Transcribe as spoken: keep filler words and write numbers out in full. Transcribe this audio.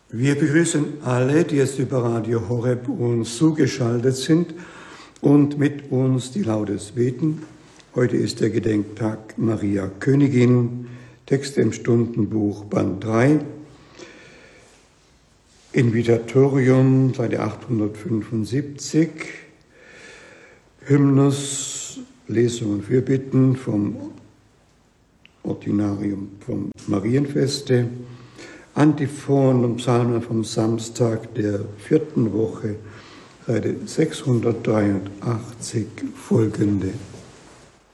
Wir begrüßen alle, die jetzt über Radio Horeb uns zugeschaltet sind und mit uns die Laudes beten. Heute ist der Gedenktag Maria Königin, Text im Stundenbuch Band drei, Invitatorium, Seite achthundertfünfundsiebzig, Hymnus, Lesung und Fürbitten vom Ordinarium vom Marienfeste, Antiphon und Psalmen vom Samstag der vierten Woche, Seite sechshundertdreiundachtzig folgende.